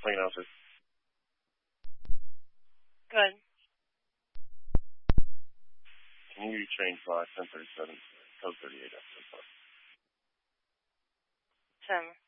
Lincoln Office. Good. Can you change by 1037, code 38 after the 7.